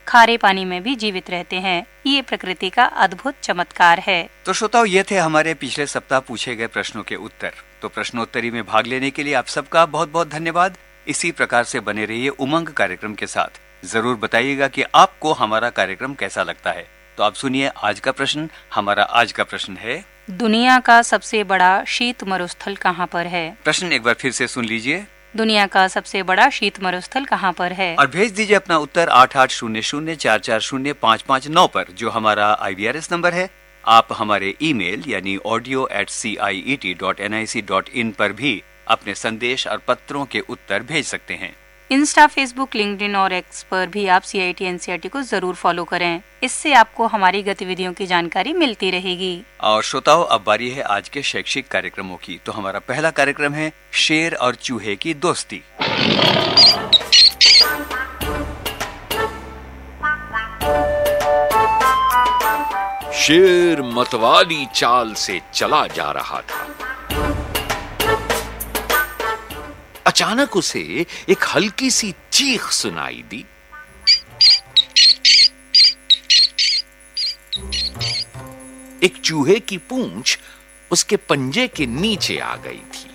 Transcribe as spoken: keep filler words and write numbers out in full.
खारे पानी में भी जीवित रहते हैं। ये प्रकृति का अद्भुत चमत्कार है। तो श्रोताओ, ये थे हमारे पिछले सप्ताह पूछे गए प्रश्नों के उत्तर। तो प्रश्नोत्तरी में भाग लेने के लिए आप सबका बहुत बहुत धन्यवाद। इसी प्रकार से बने रहिए उमंग कार्यक्रम के साथ। जरूर बताइएगा कि आपको हमारा कार्यक्रम कैसा लगता है। तो आप सुनिए आज का प्रश्न। हमारा आज का प्रश्न है, दुनिया का सबसे बड़ा शीत मरुस्थल कहाँ पर है? प्रश्न एक बार फिर से सुन लीजिए। दुनिया का सबसे बड़ा शीत मरुस्थल कहाँ पर है? और भेज दीजिए अपना उत्तर आठ आठ शून्य शून्य चार चार शून्य पाँच पाँच नौ पर, जो हमारा आई वी आर एस नंबर है। आप हमारे ईमेल यानी audio eight C I E T dot N I C dot in पर भी अपने संदेश और पत्रों के उत्तर भेज सकते हैं। इंस्टा, फेसबुक, लिंक्डइन और एक्स पर भी आप सी I T N C R T को जरूर फॉलो करें। इससे आपको हमारी गतिविधियों की जानकारी मिलती रहेगी। और श्रोताओं, अब बारी है आज के शैक्षिक कार्यक्रमों की। तो हमारा पहला कार्यक्रम है शेर और चूहे की दोस्ती। शेर मतवाली चाल से चला जा रहा था। अचानक उसे एक हल्की सी चीख सुनाई दी। एक चूहे की पूंछ उसके पंजे के नीचे आ गई थी।